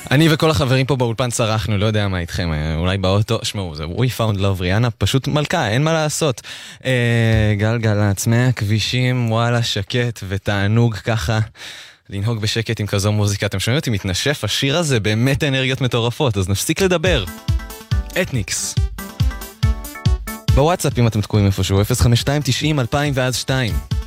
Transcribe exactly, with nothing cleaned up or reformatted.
אני וכל החברים פה באולפן צרחנו, לא יודע מה איתכם, אולי באוטו, שמעו, זה We Found Love, ריאנה פשוט מלכה, אין מה לעשות. אה, גלגלצ, מהכבישים, וואלה, שקט ותענוג ככה. לנהוג בשקט עם כזו מוזיקה. אתם שומעים אותי מתנשף, השיר הזה באמת אנרגיות מטורפות, אז נפסיק לדבר. אתניקס. בוואטסאפ אם אתם תקועים איפשהו, אפס חמש שתיים תשעים אלפיים ואז שתיים.